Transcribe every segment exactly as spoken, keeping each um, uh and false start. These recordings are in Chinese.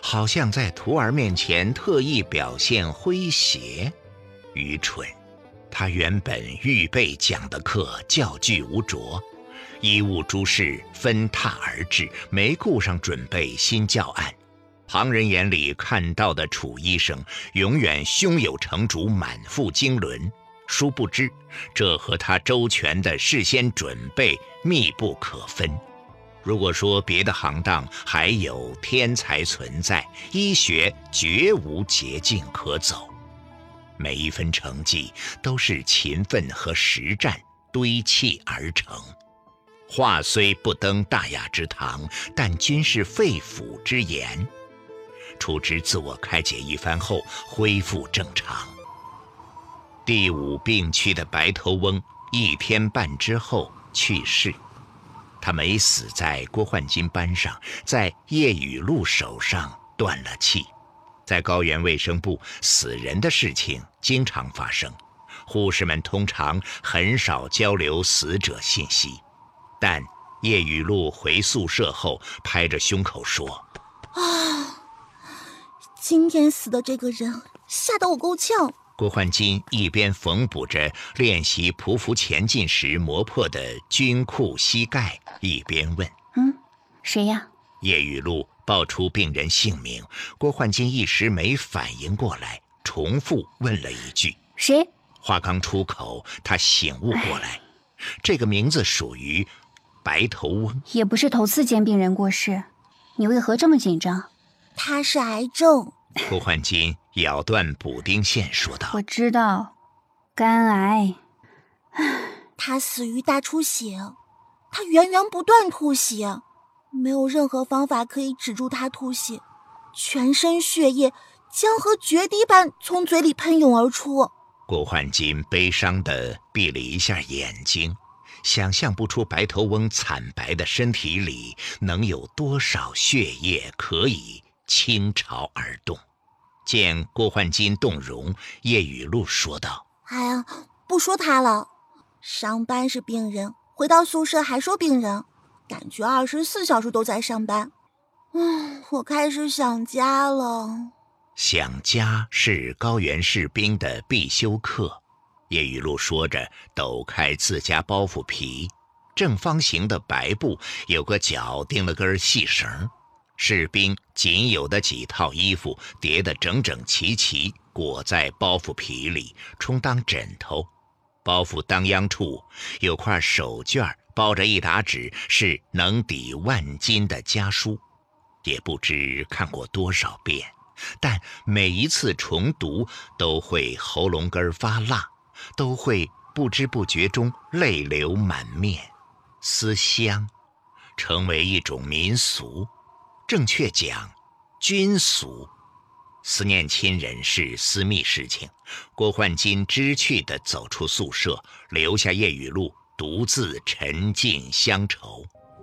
好像在徒儿面前特意表现诙谐。愚蠢，他原本预备讲的课教具无着，衣物诸事分沓而至，没顾上准备新教案。旁人眼里看到的楚医生永远胸有成竹，满腹经纶，殊不知这和他周全的事先准备密不可分。如果说别的行当还有天才存在，医学绝无捷径可走。每一分成绩都是勤奋和实战堆砌而成。话虽不登大雅之堂，但均是肺腑之言。楚之自我开解一番后，恢复正常。第五病区的白头翁一天半之后去世，他没死在郭焕金班上，在叶雨露手上断了气。在高原卫生部，死人的事情经常发生，护士们通常很少交流死者信息。但叶雨露回宿舍后，拍着胸口说： 啊，今天死的这个人吓得我够呛。 郭焕金一边缝补着练习匍匐前进时磨破的军裤膝盖，一边问： 嗯，谁呀？ 叶雨露报出病人姓名，郭焕金一时没反应过来，重复问了一句： 谁？ 话刚出口，他醒悟过来，这个名字属于白头翁。 也不是头次见病人过世，你为何这么紧张？ 他是癌症。 郭焕金咬断补丁线说道： 我知道，肝癌。 他死于大出血，他源源不断吐血，没有任何方法可以止住他吐血，全身血液将和决堤般从嘴里喷涌而出。 郭焕金悲伤地闭了一下眼睛，想象不出白头翁惨白的身体里能有多少血液可以倾巢而动。见郭焕金动容，叶雨露说道： 哎呀，不说他了，上班是病人，回到宿舍还说病人，感觉二十四小时都在上班。嗯，我开始想家了。 想家是高原士兵的必修课。叶雨露说着，抖开自家包袱皮，正方形的白布有个角钉了根细绳，士兵仅有的几套衣服叠得整整齐齐，裹在包袱皮里，充当枕头。包袱当央处有块手绢，包着一沓纸，是能抵万金的家书。也不知看过多少遍，但每一次重读都会喉咙根发辣，都会不知不觉中泪流满面。思乡成为一种民俗，正确讲军俗。思念亲人是私密事情，郭焕金知趣地走出宿舍，留下叶雨露独自沉浸乡愁。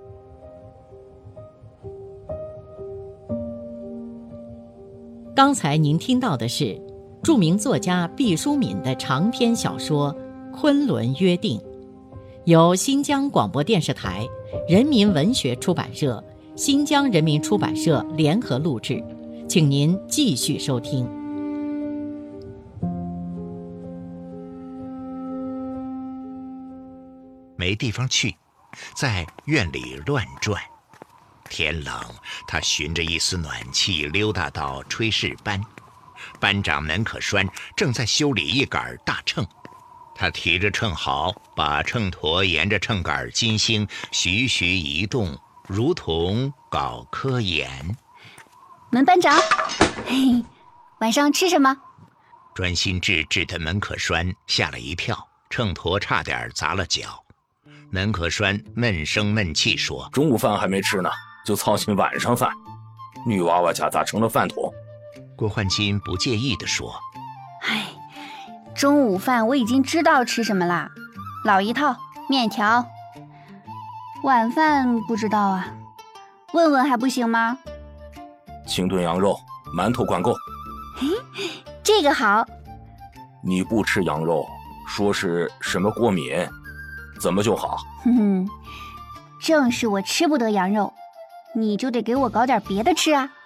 刚才您听到的是著名作家毕淑敏的长篇小说《昆仑约定》，由新疆广播电视台、人民文学出版社、新疆人民出版社联合录制，请您继续收听。 没地方去，在院里乱转。天冷，他循着一丝暖气溜达到炊事班，班长门可栓正在修理一杆大秤。他提着秤毫，把秤砣沿着秤杆金星徐徐移动，如同搞科研。 门班长，嘿，晚上吃什么？ 专心致志的门可栓吓了一跳，秤砣差点砸了脚。门可栓闷声闷气说： 中午饭还没吃呢，就操心晚上饭，女娃娃家咋成了饭桶？ 郭焕金不介意地说： 唉，中午饭我已经知道吃什么啦，老一套，面条。晚饭不知道啊，问问还不行吗？ 清炖羊肉，馒头管够。 嘿，这个好。 你不吃羊肉，说是什么过敏，怎么就好？ 哼哼，正是我吃不得羊肉，你就得给我搞点别的吃啊。